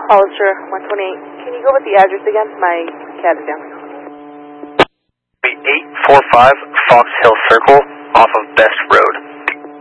Hollister 128. Can you go with the address again? My cat is down. 845 Fox Hill Circle off of Best Road.